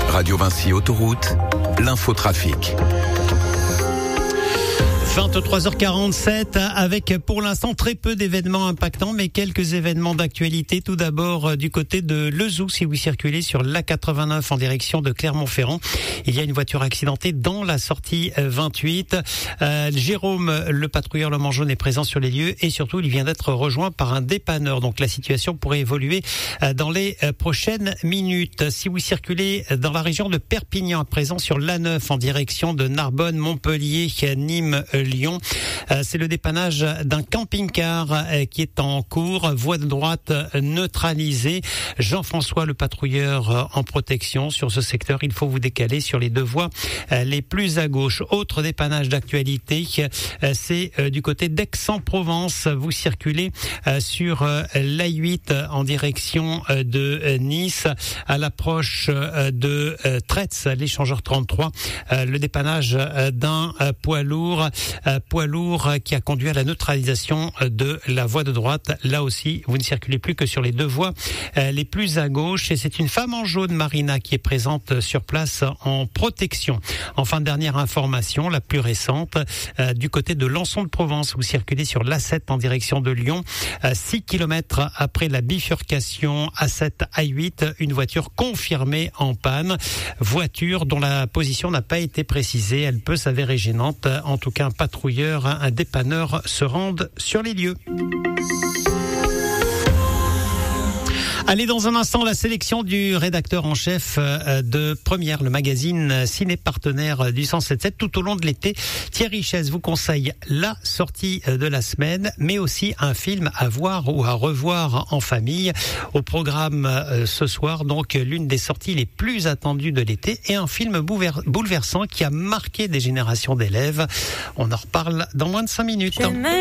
Radio Vinci Autoroute, l'infotrafic. 23h47 avec pour l'instant très peu d'événements impactants mais quelques événements d'actualité. Tout d'abord du côté de Lezoux, si vous circulez sur l'A89 en direction de Clermont-Ferrand, il y a une voiture accidentée dans la sortie 28. Jérôme, le patrouilleur Le Mans Jaune, est présent sur les lieux et surtout il vient d'être rejoint par un dépanneur. Donc la situation pourrait évoluer dans les prochaines minutes. Si vous circulez dans la région de Perpignan à présent sur l'A9 en direction de Narbonne, Montpellier, Nîmes, Lyon. C'est le dépannage d'un camping-car qui est en cours. Voie de droite neutralisée. Jean-François, le patrouilleur en protection sur ce secteur. Il faut vous décaler sur les deux voies les plus à gauche. Autre dépannage d'actualité, c'est du côté d'Aix-en-Provence. Vous circulez sur l'A8 en direction de Nice à l'approche de Tretz, l'échangeur 33. Le dépannage d'un poids lourd qui a conduit à la neutralisation de la voie de droite. Là aussi, vous ne circulez plus que sur les deux voies les plus à gauche. Et c'est une femme en jaune, Marina, qui est présente sur place en protection. Enfin, dernière information, la plus récente, du côté de Lançon de Provence, vous circulez sur l'A7 en direction de Lyon. 6 km après la bifurcation A7-A8, une voiture confirmée en panne. Voiture dont la position n'a pas été précisée. Elle peut s'avérer gênante. En tout cas, un patrouilleur, un dépanneur se rendent sur les lieux. Allez, dans un instant, la sélection du rédacteur en chef de Première, le magazine ciné partenaire du 107.7 tout au long de l'été. Thierry Chaise vous conseille la sortie de la semaine, mais aussi un film à voir ou à revoir en famille. Au programme ce soir, donc, l'une des sorties les plus attendues de l'été et un film bouleversant qui a marqué des générations d'élèves. On en reparle dans moins de 5 minutes.